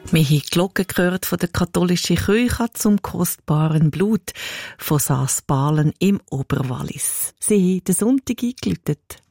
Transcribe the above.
Wir haben die Glocke gehört von der katholischen Kirche zum kostbaren Blut von Saas-Balen im Oberwallis. Sie haben den Sonntag eingeläutet.